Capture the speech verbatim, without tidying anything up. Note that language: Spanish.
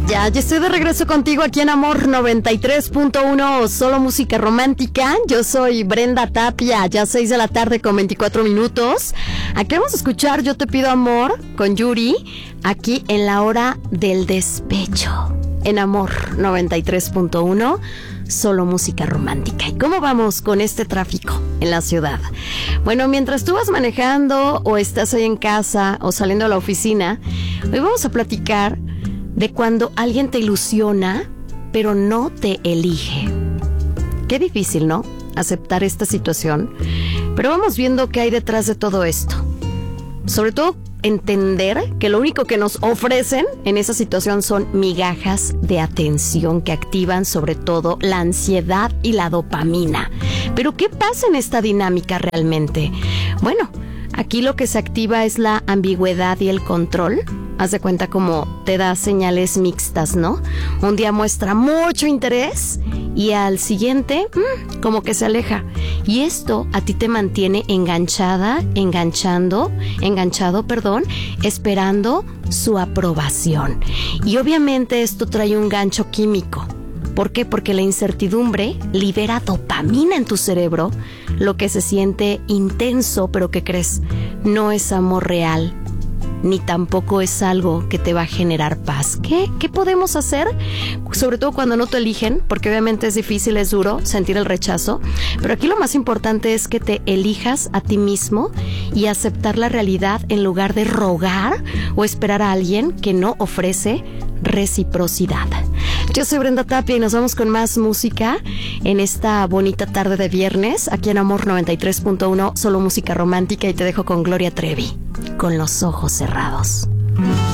Ya, ya estoy de regreso contigo aquí en Amor noventa y tres punto uno, solo música romántica. Yo soy Brenda Tapia, ya seis de la tarde con veinticuatro minutos. Aquí vamos a escuchar Yo te pido amor con Yuri, aquí en la hora del despecho. En Amor noventa y tres punto uno, solo música romántica. ¿Y cómo vamos con este tráfico en la ciudad? Bueno, mientras tú vas manejando o estás ahí en casa o saliendo a la oficina, hoy vamos a platicar de cuando alguien te ilusiona, pero no te elige. Qué difícil, ¿no? Aceptar esta situación. Pero vamos viendo qué hay detrás de todo esto. Sobre todo, entender que lo único que nos ofrecen en esa situación son migajas de atención que activan sobre todo la ansiedad y la dopamina. Pero ¿qué pasa en esta dinámica realmente? Bueno, aquí lo que se activa es la ambigüedad y el control. Haz de cuenta como te da señales mixtas, ¿no? Un día muestra mucho interés y al siguiente, mmm, como que se aleja. Y esto a ti te mantiene enganchada, enganchando, enganchado, perdón, esperando su aprobación. Y obviamente esto trae un gancho químico. ¿Por qué? Porque la incertidumbre libera dopamina en tu cerebro, lo que se siente intenso, pero ¿qué crees? No es amor real, ni tampoco es algo que te va a generar paz. ¿Qué? ¿Qué podemos hacer? Sobre todo cuando no te eligen, porque obviamente es difícil, es duro sentir el rechazo, pero aquí lo más importante es que te elijas a ti mismo y aceptar la realidad en lugar de rogar o esperar a alguien que no ofrece reciprocidad. Yo soy Brenda Tapia y nos vamos con más música en esta bonita tarde de viernes aquí en Amor noventa y tres punto uno, solo música romántica, y te dejo con Gloria Trevi, Con los ojos cerrados.